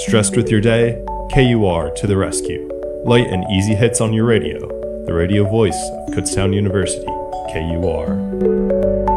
Stressed with your day? KUR to the rescue. Light and easy hits on your radio. The radio voice of Kutztown University, KUR.